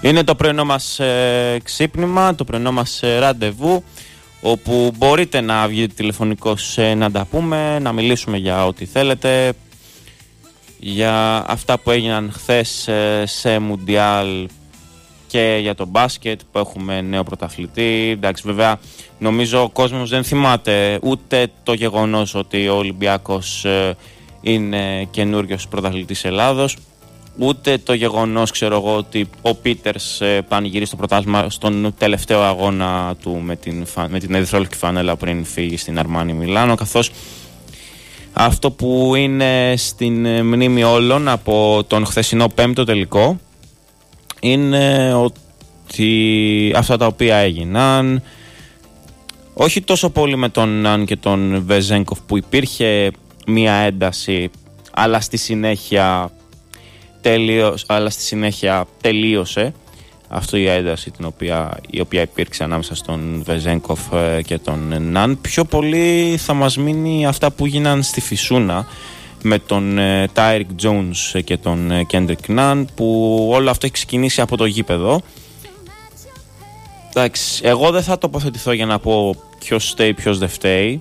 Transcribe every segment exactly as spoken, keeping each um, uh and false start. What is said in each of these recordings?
Είναι το πρωινό μας ε, ξύπνημα, το πρωινό μας ε, ραντεβού, όπου μπορείτε να βγείτε τηλεφωνικώς ε, να τα πούμε, να μιλήσουμε για ό,τι θέλετε, για αυτά που έγιναν χθες ε, σε Μουντιάλ και για το μπάσκετ που έχουμε νέο πρωταθλητή. Εντάξει, βέβαια νομίζω ο κόσμος δεν θυμάται ούτε το γεγονός ότι ο Ολυμπιακός ε, είναι καινούριος πρωταθλητής Ελλάδος, ούτε το γεγονός, ξέρω εγώ, ότι ο Πίτερς ε, πανηγυρίζει στο πρωτάθλημα στον τελευταίο αγώνα του με την, με την ερυθρόλευκη φανέλα πριν φύγει στην Αρμάνι Μιλάνο, καθώς αυτό που είναι στην μνήμη όλων από τον χθεσινό πέμπτο τελικό είναι ότι αυτά τα οποία έγιναν, όχι τόσο πολύ με τον Ναν και τον Βεζένκοφ που υπήρχε μία ένταση, αλλά στη συνέχεια τελείως, αλλά στη συνέχεια τελείωσε αυτή η ένταση την οποία, η οποία υπήρξε ανάμεσα στον Βεζένκοφ και τον Ναν. Πιο πολύ θα μας μείνει αυτά που γίναν στη Φυσούνα με τον Τάιρικ Τζόουνς και τον Κέντρικ Ναν, που όλο αυτό έχει ξεκινήσει από το γήπεδο. Εντάξει, εγώ δεν θα τοποθετηθώ για να πω ποιος φταίει, ποιος δεν φταίει,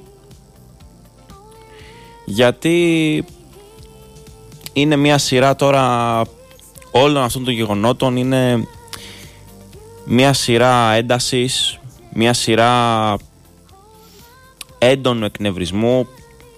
γιατί είναι μια σειρά τώρα όλων αυτών των γεγονότων, είναι μια σειρά έντασης, μια σειρά έντονου εκνευρισμού.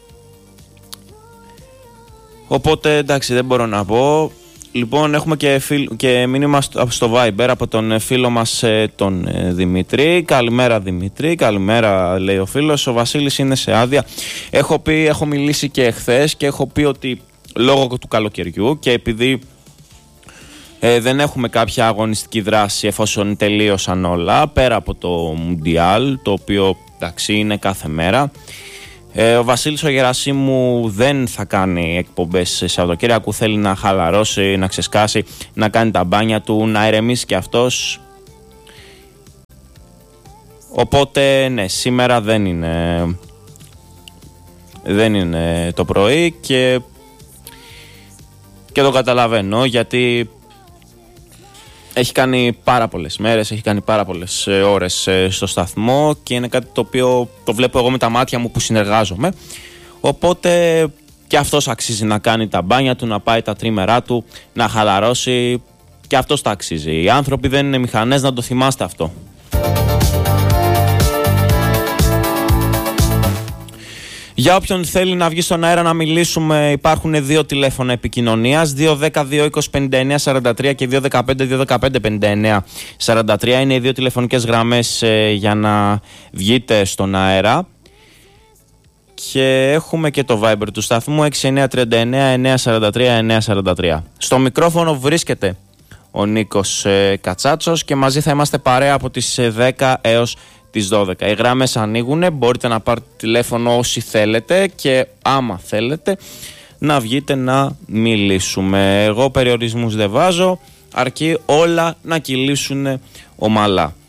Οπότε εντάξει, δεν μπορώ να πω. Λοιπόν, έχουμε και, φιλ, και μήνυμα στο, στο Viber από τον φίλο μας τον Δημήτρη. Καλημέρα Δημήτρη, καλημέρα λέει ο φίλος. Ο Βασίλης είναι σε άδεια. Έχω πει, έχω μιλήσει και εχθές και έχω πει ότι λόγω του καλοκαιριού και επειδή ε, δεν έχουμε κάποια αγωνιστική δράση εφόσον τελείωσαν όλα, πέρα από το Μουντιάλ, το οποίο εντάξει είναι κάθε μέρα, ε, ο Βασίλης ο Γερασίμου δεν θα κάνει εκπομπές Σαββατοκύριακου, θέλει να χαλαρώσει, να ξεσκάσει, να κάνει τα μπάνια του, να ηρεμήσει και αυτός. Οπότε ναι, σήμερα δεν είναι, δεν είναι το πρωί και Και το καταλαβαίνω, γιατί έχει κάνει πάρα πολλές μέρες, έχει κάνει πάρα πολλές ώρες στο σταθμό και είναι κάτι το οποίο το βλέπω εγώ με τα μάτια μου που συνεργάζομαι. Οπότε και αυτός αξίζει να κάνει τα μπάνια του, να πάει τα τρίμερά του, να χαλαρώσει, και αυτός τα αξίζει. Οι άνθρωποι δεν είναι μηχανές, να το θυμάστε αυτό. Για όποιον θέλει να βγει στον αέρα να μιλήσουμε, υπάρχουν δύο τηλέφωνα επικοινωνίας, δύο δέκα δύο είκοσι πενήντα εννέα σαράντα τρία και δύο δεκαπέντε δύο δεκαπέντε πενήντα εννέα σαράντα τρία. Είναι οι δύο τηλεφωνικές γραμμές ε, για να βγείτε στον αέρα. Και έχουμε και το Viber του σταθμού έξι εννέα τρία εννέα εννέα σαράντα τρία εννέα σαράντα τρία. Στο μικρόφωνο βρίσκεται ο Νίκος ε, Κατσάτσος και μαζί θα είμαστε παρέα από τις δέκα έως τις δώδεκα. Οι γράμμες ανοίγουν, μπορείτε να πάρετε τηλέφωνο όσοι θέλετε και άμα θέλετε να βγείτε να μιλήσουμε. Εγώ περιορισμούς δεν βάζω, αρκεί όλα να κυλήσουν ομαλά.